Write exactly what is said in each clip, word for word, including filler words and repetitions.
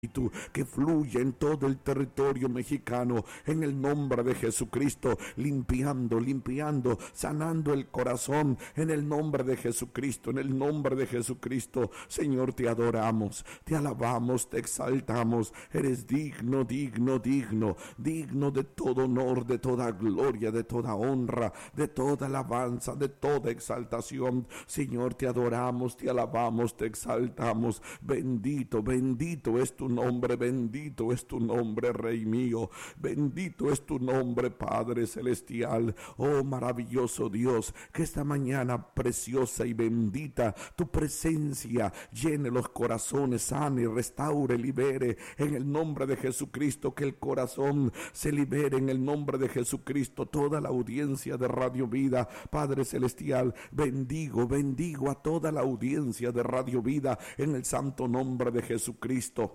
que fluya en todo el territorio mexicano, en el nombre de Jesucristo, limpiando, limpiando, sanando el corazón, en el nombre de Jesucristo, en el nombre de Jesucristo. Señor, te adoramos, te alabamos, te exaltamos. Eres digno, digno, digno, digno de todo honor, de toda gloria, de toda honra, de toda alabanza, de toda exaltación. Señor, te adoramos, te alabamos, te exaltamos. Bendito, bendito es tu nombre, bendito es tu nombre, Rey mío, bendito es tu nombre, Padre celestial. Oh maravilloso Dios, que esta mañana preciosa y bendita tu presencia llene los corazones, sane, restaure, libere en el nombre de Jesucristo. Que el corazón se libere en el nombre de Jesucristo. Toda la audiencia de Radio Vida, Padre celestial, bendigo, bendigo a toda la audiencia de Radio Vida en el santo nombre de Jesucristo.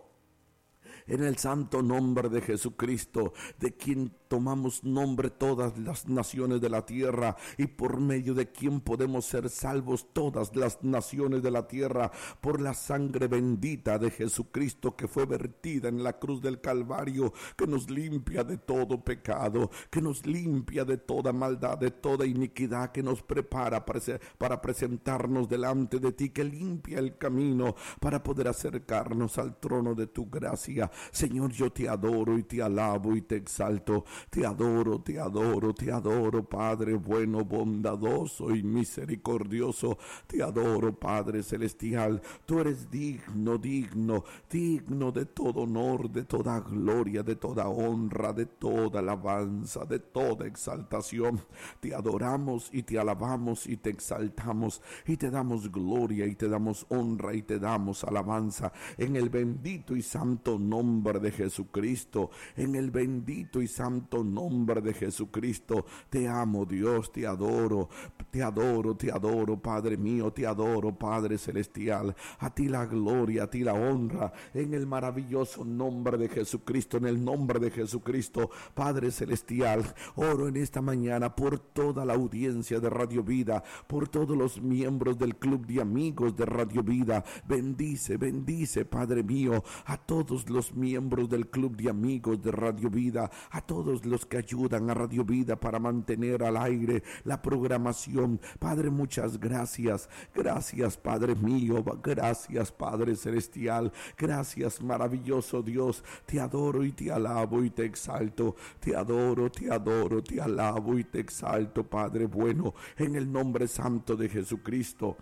En el santo nombre de Jesucristo, de quien tomamos nombre todas las naciones de la tierra, y por medio de quien podemos ser salvos todas las naciones de la tierra, por la sangre bendita de Jesucristo que fue vertida en la cruz del Calvario, que nos limpia de todo pecado, que nos limpia de toda maldad, de toda iniquidad, que nos prepara para, para presentarnos delante de ti, que limpia el camino para poder acercarnos al trono de tu gracia. Señor, yo te adoro y te alabo y te exalto. Te adoro, te adoro, te adoro, Padre bueno, bondadoso y misericordioso. Te adoro, Padre celestial. Tú eres digno, digno, digno de todo honor, de toda gloria, de toda honra, de toda alabanza, de toda exaltación. Te adoramos y te alabamos y te exaltamos y te damos gloria y te damos honra y te damos alabanza en el bendito y santo nombre de Jesucristo, en el bendito y santo nombre de Jesucristo. Te amo, Dios, te adoro, te adoro, te adoro, Padre mío, te adoro, Padre celestial. A ti la gloria, a ti la honra, en el maravilloso nombre de Jesucristo, en el nombre de Jesucristo, Padre celestial. Oro en esta mañana por toda la audiencia de Radio Vida, por todos los miembros del club de amigos de Radio Vida. Bendice, bendice, Padre mío, a todos los miembros del club de amigos de Radio Vida, a todos los que ayudan a Radio Vida para mantener al aire la programación. Padre, muchas gracias, gracias, Padre mío, gracias, Padre celestial, gracias, maravilloso Dios. Te adoro y te alabo y te exalto, te adoro, te adoro, te alabo y te exalto, Padre bueno, en el nombre santo de Jesucristo.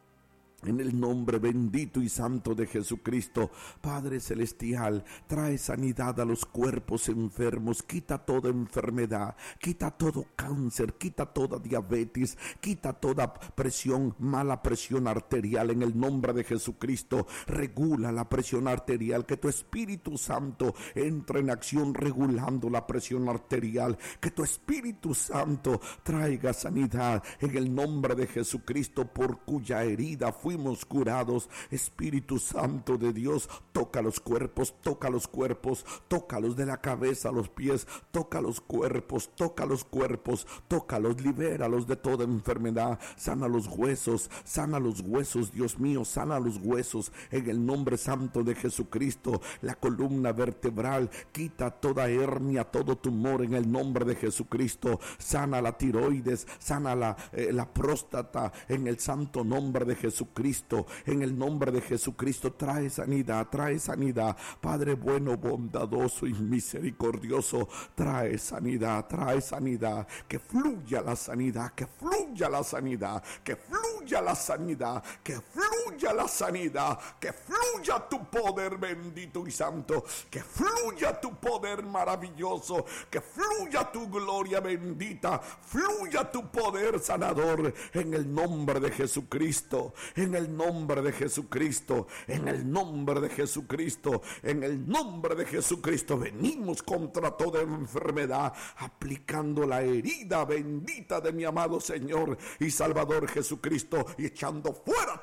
En el nombre bendito y santo de Jesucristo, Padre celestial, trae sanidad a los cuerpos enfermos, quita toda enfermedad, quita todo cáncer, quita toda diabetes, quita toda presión, mala presión arterial en el nombre de Jesucristo. Regula la presión arterial, que tu Espíritu Santo entre en acción regulando la presión arterial, que tu Espíritu Santo traiga sanidad en el nombre de Jesucristo, por cuya herida fui fuimos curados. Espíritu Santo de Dios, toca los cuerpos, toca los cuerpos, tócalos de la cabeza a los pies, toca los cuerpos, toca los cuerpos, tócalos, libéralos de toda enfermedad, sana los huesos, sana los huesos, Dios mío, sana los huesos en el nombre santo de Jesucristo. La columna vertebral, quita toda hernia, todo tumor en el nombre de Jesucristo. Sana la tiroides, sana la, eh, la próstata en el santo nombre de Jesucristo. En el nombre de Jesucristo, trae sanidad, trae sanidad, Padre bueno, bondadoso y misericordioso, trae sanidad, trae sanidad, que fluya la sanidad, que fluya la sanidad, que fluya la sanidad, que fluya la sanidad, que fluya tu poder bendito y santo, que fluya tu poder maravilloso, que fluya tu gloria bendita, fluya tu poder sanador en el nombre de Jesucristo. En el nombre de Jesucristo, en el nombre de Jesucristo, en el nombre de Jesucristo, venimos contra toda enfermedad, aplicando la herida bendita de mi amado Señor y Salvador Jesucristo, y echando fuera toda enfermedad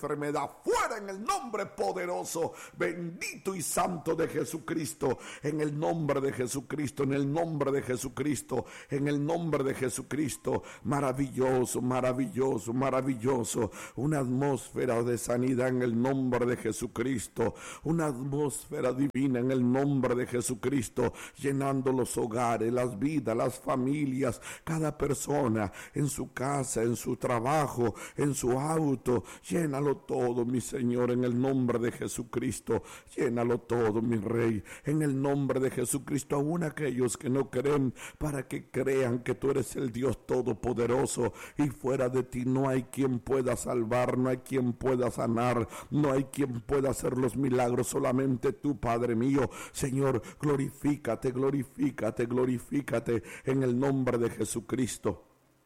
enfermedad. Fuera en el nombre poderoso, bendito y santo de Jesucristo. En el nombre de Jesucristo, en el nombre de Jesucristo, en el nombre de Jesucristo. Maravilloso, maravilloso, maravilloso. Una atmósfera de sanidad en el nombre de Jesucristo. Una atmósfera divina en el nombre de Jesucristo, llenando los hogares, las vidas, las familias, cada persona en su casa, en su trabajo, en su auto. Llénalo todo, mi Señor, en el nombre de Jesucristo. Llénalo todo, mi Rey, en el nombre de Jesucristo. Aún aquellos que no creen, para que crean que tú eres el Dios todopoderoso y fuera de ti no hay quien pueda salvar, no hay quien pueda sanar, no hay quien pueda hacer los milagros, solamente tú, Padre mío. Señor, glorifícate, glorifícate, glorifícate en el nombre de Jesucristo.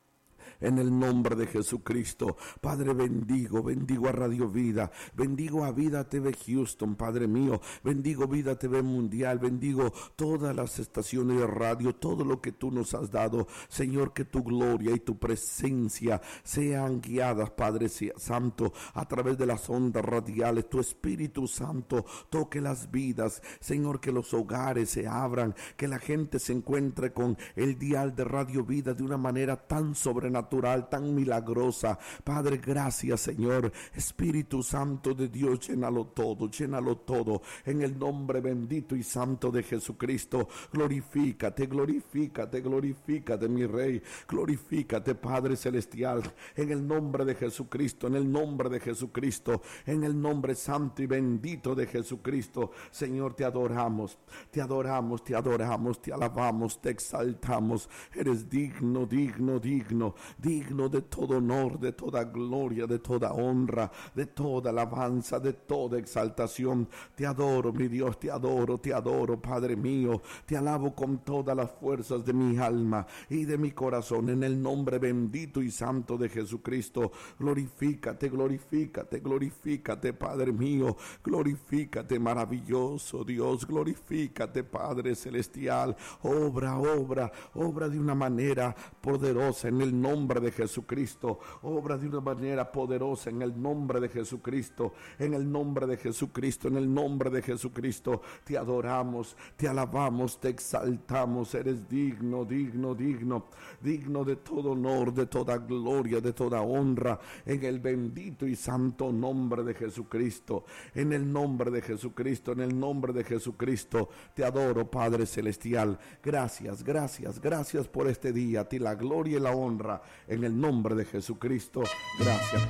En el nombre de Jesucristo, Padre, bendigo, bendigo a Radio Vida, bendigo a Vida T V Houston, Padre mío, bendigo Vida T V Mundial, bendigo todas las estaciones de radio, todo lo que tú nos has dado, Señor, que tu gloria y tu presencia sean guiadas, Padre Santo, a través de las ondas radiales. Tu Espíritu Santo toque las vidas, Señor, que los hogares se abran, que la gente se encuentre con el dial de Radio Vida de una manera tan sobrenatural, tan milagrosa. Padre, gracias, Señor. Espíritu Santo de Dios, llénalo todo, llénalo todo, en el nombre bendito y santo de Jesucristo. Glorifícate, glorifícate, glorifícate, mi Rey, glorifícate, Padre Celestial, en el nombre de Jesucristo, en el nombre de Jesucristo, en el nombre santo y bendito de Jesucristo. Señor, te adoramos, te adoramos, te adoramos, te alabamos, te exaltamos. Eres digno, digno, digno, digno de todo honor, de toda gloria, de toda honra, de toda alabanza, de toda exaltación. Te adoro, mi Dios, te adoro, te adoro, Padre mío. Te alabo con todas las fuerzas de mi alma y de mi corazón, en el nombre bendito y santo de Jesucristo. Glorifícate, glorifícate, glorifícate, Padre mío. Glorifícate, maravilloso Dios. Glorifícate, Padre Celestial. Obra, obra, obra de una manera poderosa en el nombre de Jesucristo. Obra de una manera poderosa en el nombre de Jesucristo. En el nombre de Jesucristo, en el nombre de Jesucristo. Te adoramos, te alabamos, te exaltamos. Eres digno, digno, digno, digno de todo honor, de toda gloria, de toda honra, en el bendito y santo nombre de Jesucristo. En el nombre de Jesucristo, en el nombre de Jesucristo, te adoro, Padre Celestial. Gracias, gracias, gracias por este día. A ti la gloria y la honra, en el nombre de Jesucristo. Gracias.